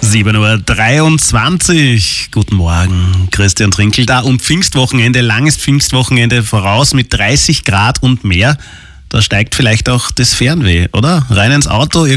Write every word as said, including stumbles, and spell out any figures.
sieben Uhr dreiundzwanzig. Guten Morgen, Christian Trinkel da. Und Pfingstwochenende, langes Pfingstwochenende voraus mit dreißig Grad und mehr. Da steigt vielleicht auch das Fernweh, oder? Rein ins Auto,